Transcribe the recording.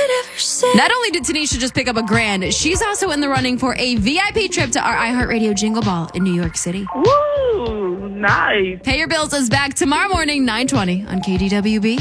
Not only did Tanisha just pick up $1,000, she's also in the running for a VIP trip to our iHeartRadio Jingle Ball in New York City. Woo, nice. Pay Your Bills is back tomorrow morning, 9:20 on KDWB.